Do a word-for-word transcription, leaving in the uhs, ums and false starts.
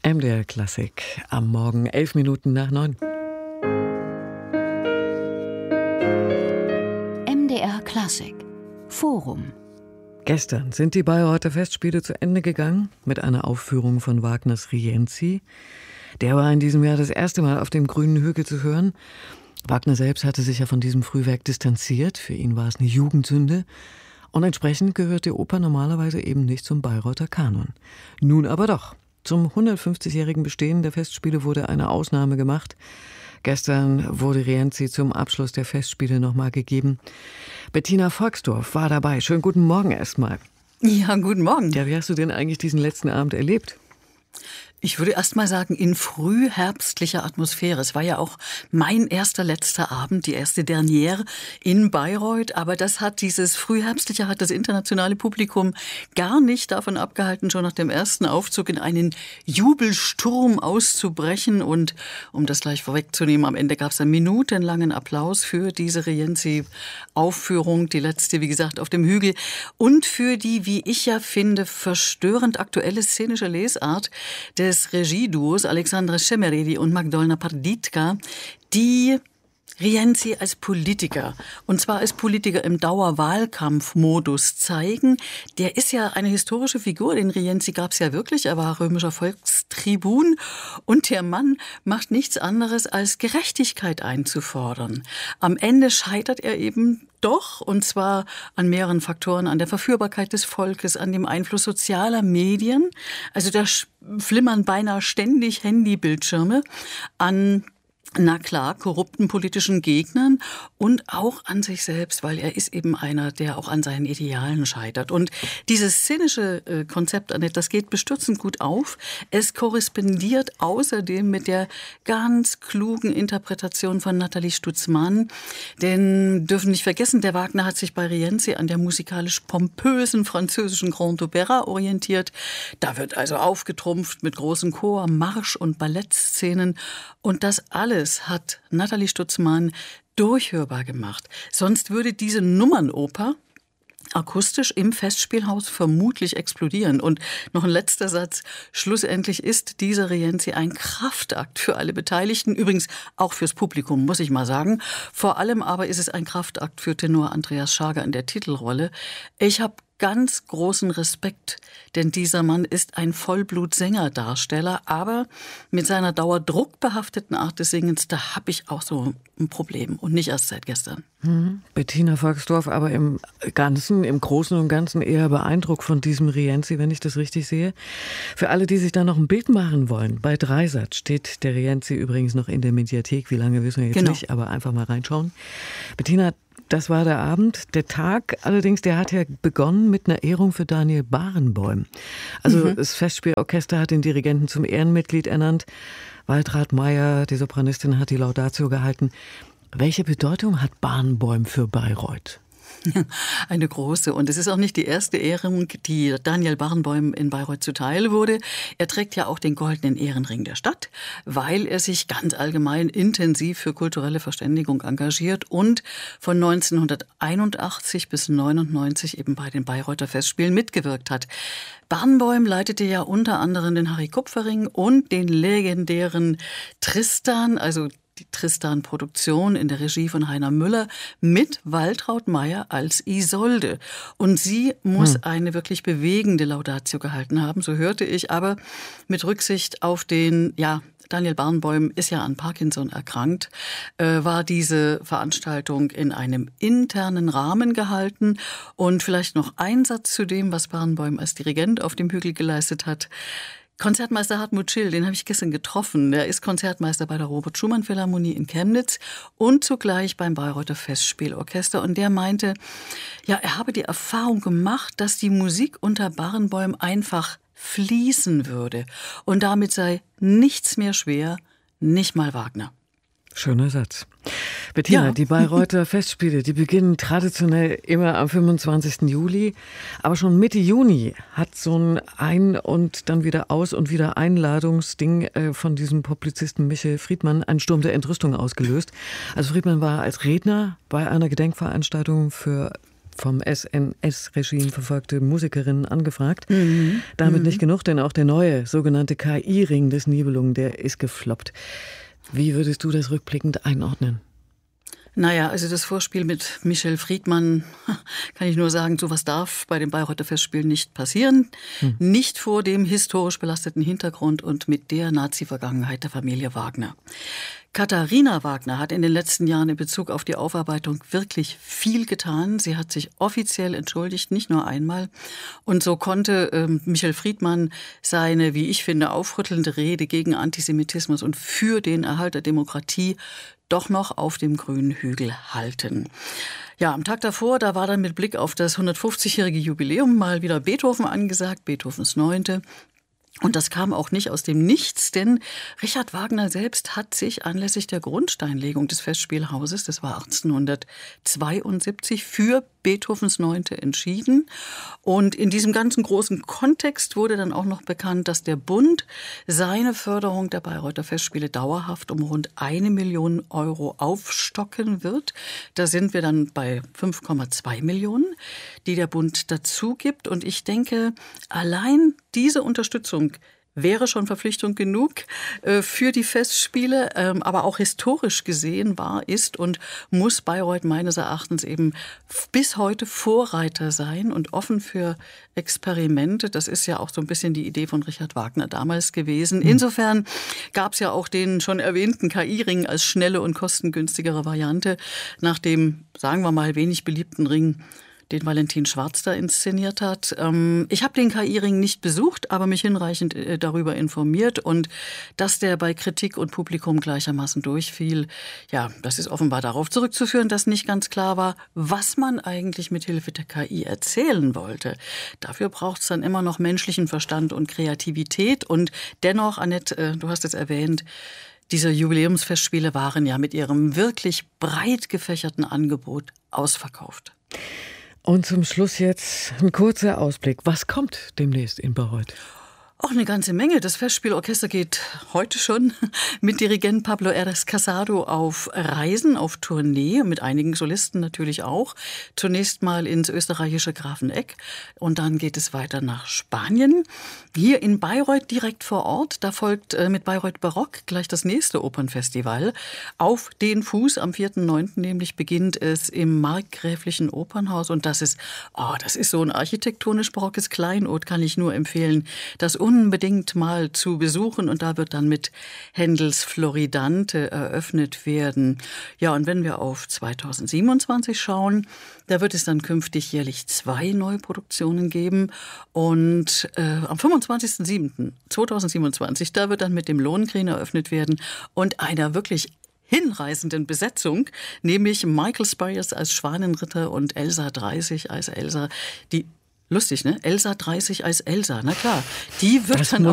M D R Klassik am Morgen, elf Minuten nach neun. M D R Klassik Forum. Gestern sind die Bayreuther Festspiele zu Ende gegangen mit einer Aufführung von Wagners Rienzi. Der war in diesem Jahr das erste Mal auf dem grünen Hügel zu hören. Wagner selbst hatte sich ja von diesem Frühwerk distanziert. Für ihn war es eine Jugendsünde. Und entsprechend gehört die Oper normalerweise eben nicht zum Bayreuther Kanon. Nun aber doch. Zum hundertfünfzigjährigen Bestehen der Festspiele wurde eine Ausnahme gemacht. Gestern wurde Rienzi zum Abschluss der Festspiele nochmal gegeben. Bettina Volksdorf war dabei. Schönen guten Morgen erstmal. Ja, guten Morgen. Ja, wie hast du denn eigentlich diesen letzten Abend erlebt? Ich würde erst mal sagen, in frühherbstlicher Atmosphäre. Es war ja auch mein erster letzter Abend, die erste Dernière in Bayreuth. Aber das hat dieses Frühherbstliche, hat das internationale Publikum gar nicht davon abgehalten, schon nach dem ersten Aufzug in einen Jubelsturm auszubrechen. Und um das gleich vorwegzunehmen, am Ende gab es einen minutenlangen Applaus für diese Rienzi-Aufführung, die letzte, wie gesagt, auf dem Hügel. Und für die, wie ich ja finde, verstörend aktuelle szenische Lesart des Regieduos Alexandra Schemeredi und Magdolna Parditka, die Rienzi als Politiker, und zwar als Politiker im Dauerwahlkampfmodus zeigen. Der ist ja eine historische Figur, den Rienzi gab es ja wirklich, er war römischer Volkstribun und der Mann macht nichts anderes als Gerechtigkeit einzufordern. Am Ende scheitert er eben doch, und zwar an mehreren Faktoren, an der Verführbarkeit des Volkes, an dem Einfluss sozialer Medien, also da flimmern beinahe ständig Handybildschirme, an na klar, korrupten politischen Gegnern und auch an sich selbst, weil er ist eben einer, der auch an seinen Idealen scheitert. Und dieses szenische äh, Konzept, Annette, das geht bestürzend gut auf. Es korrespondiert außerdem mit der ganz klugen Interpretation von Nathalie Stutzmann. Denn dürfen nicht vergessen, der Wagner hat sich bei Rienzi an der musikalisch pompösen französischen Grand Opéra orientiert. Da wird also aufgetrumpft mit großem Chor, Marsch- und Ballettszenen. Und das alles hat Nathalie Stutzmann durchhörbar gemacht. Sonst würde diese Nummernoper akustisch im Festspielhaus vermutlich explodieren. Und noch ein letzter Satz. Schlussendlich ist dieser Rienzi ein Kraftakt für alle Beteiligten. Übrigens auch fürs Publikum, muss ich mal sagen. Vor allem aber ist es ein Kraftakt für Tenor Andreas Schager in der Titelrolle. Ich habe ganz großen Respekt, denn dieser Mann ist ein Vollblut-Sänger-Darsteller, aber mit seiner dauerdruckbehafteten Art des Singens, da habe ich auch so ein Problem und nicht erst seit gestern. Hm. Bettina Volksdorf, aber im Ganzen, im Großen und Ganzen eher beeindruckt von diesem Rienzi, wenn ich das richtig sehe. Für alle, die sich da noch ein Bild machen wollen, bei Dreisat steht der Rienzi übrigens noch in der Mediathek. Wie lange wissen wir jetzt genau. nicht, aber einfach mal reinschauen. Bettina, das war der Abend. Der Tag allerdings, der hat ja begonnen mit einer Ehrung für Daniel Barenboim. Also mhm. das Festspielorchester hat den Dirigenten zum Ehrenmitglied ernannt. Waltraud Meyer, die Sopranistin, hat die Laudatio gehalten. Welche Bedeutung hat Barenboim für Bayreuth? Eine große. Und es ist auch nicht die erste Ehrung, die Daniel Barenboim in Bayreuth zuteil wurde. Er trägt ja auch den goldenen Ehrenring der Stadt, weil er sich ganz allgemein intensiv für kulturelle Verständigung engagiert und von neunzehnhunderteinundachtzig bis neunundneunzig eben bei den Bayreuther Festspielen mitgewirkt hat. Barenboim leitete ja unter anderem den Harry-Kupferring und den legendären Tristan, also die Tristan-Produktion in der Regie von Heiner Müller mit Waltraud Meyer als Isolde. Und sie muss hm. eine wirklich bewegende Laudatio gehalten haben, so hörte ich, aber mit Rücksicht auf den, ja, Daniel Barenboim ist ja an Parkinson erkrankt, äh, war diese Veranstaltung in einem internen Rahmen gehalten. Und vielleicht noch ein Satz zu dem, was Barenboim als Dirigent auf dem Hügel geleistet hat. Konzertmeister Hartmut Schill, den habe ich gestern getroffen. Der ist Konzertmeister bei der Robert-Schumann-Philharmonie in Chemnitz und zugleich beim Bayreuther Festspielorchester. Und der meinte, ja, er habe die Erfahrung gemacht, dass die Musik unter Barenboim einfach fließen würde. Und damit sei nichts mehr schwer, nicht mal Wagner. Schöner Satz. Bettina, ja. Die Bayreuther Festspiele, die beginnen traditionell immer am fünfundzwanzigsten Juli. Aber schon Mitte Juni hat so ein Ein- und dann wieder Aus- und wieder Einladungsding äh, von diesem Publizisten Michael Friedmann einen Sturm der Entrüstung ausgelöst. Also Friedmann war als Redner bei einer Gedenkveranstaltung für vom S N S-Regime verfolgte Musikerinnen angefragt. Mhm. Damit mhm. nicht genug, denn auch der neue sogenannte K I-Ring des Nibelungen, der ist gefloppt. Wie würdest du das rückblickend einordnen? Naja, also das Vorspiel mit Michel Friedmann, kann ich nur sagen, sowas darf bei den Bayreuther Festspielen nicht passieren. Hm. Nicht vor dem historisch belasteten Hintergrund und mit der Nazi-Vergangenheit der Familie Wagner. Katharina Wagner hat in den letzten Jahren in Bezug auf die Aufarbeitung wirklich viel getan. Sie hat sich offiziell entschuldigt, nicht nur einmal. Und so konnte ähm, Michel Friedmann seine, wie ich finde, aufrüttelnde Rede gegen Antisemitismus und für den Erhalt der Demokratie doch noch auf dem grünen Hügel halten. Ja, am Tag davor, da war dann mit Blick auf das hundertfünfzigjährige Jubiläum mal wieder Beethoven angesagt, Beethovens Neunte. Und das kam auch nicht aus dem Nichts, denn Richard Wagner selbst hat sich anlässlich der Grundsteinlegung des Festspielhauses, das war achtzehnhundertzweiundsiebzig, für Beethovens Neunte entschieden. Und in diesem ganzen großen Kontext wurde dann auch noch bekannt, dass der Bund seine Förderung der Bayreuther Festspiele dauerhaft um rund eine Million Euro aufstocken wird. Da sind wir dann bei fünf Komma zwei Millionen, die der Bund dazu gibt. Und ich denke, allein diese Unterstützung wäre schon Verpflichtung genug äh, für die Festspiele, ähm, aber auch historisch gesehen war, ist und muss Bayreuth meines Erachtens eben bis heute Vorreiter sein und offen für Experimente. Das ist ja auch so ein bisschen die Idee von Richard Wagner damals gewesen. Insofern gab es ja auch den schon erwähnten K I-Ring als schnelle und kostengünstigere Variante nach dem, sagen wir mal, wenig beliebten Ring, den Valentin Schwarz da inszeniert hat. Ich habe den K I-Ring nicht besucht, aber mich hinreichend darüber informiert. Und dass der bei Kritik und Publikum gleichermaßen durchfiel, ja, das ist offenbar darauf zurückzuführen, dass nicht ganz klar war, was man eigentlich mit Hilfe der K I erzählen wollte. Dafür braucht es dann immer noch menschlichen Verstand und Kreativität. Und dennoch, Annette, du hast es erwähnt, diese Jubiläumsfestspiele waren ja mit ihrem wirklich breit gefächerten Angebot ausverkauft. Und zum Schluss jetzt ein kurzer Ausblick. Was kommt demnächst in Bayreuth? Auch eine ganze Menge. Das Festspielorchester geht heute schon mit Dirigent Pablo Erez Casado auf Reisen, auf Tournee, mit einigen Solisten natürlich auch. Zunächst mal ins österreichische Grafenegg und dann geht es weiter nach Spanien. Hier in Bayreuth direkt vor Ort, da folgt äh, mit Bayreuth Barock gleich das nächste Opernfestival. Auf den Fuß am vierten neunten nämlich beginnt es im Markgräflichen Opernhaus und das ist, oh, das ist so ein architektonisch barockes Kleinod, kann ich nur empfehlen. Das unbedingt mal zu besuchen und da wird dann mit Händels Floridante eröffnet werden. Ja, und wenn wir auf zweitausendsiebenundzwanzig schauen, da wird es dann künftig jährlich zwei Neuproduktionen geben und äh, am fünfundzwanzigsten siebten zweitausendsiebenundzwanzig, da wird dann mit dem Lohengrin eröffnet werden und einer wirklich hinreißenden Besetzung, nämlich Michael Spyers als Schwanenritter und Elsa dreißig als Elsa, die Lustig, ne? Elsa dreißig als Elsa, na klar. Die wird das dann muss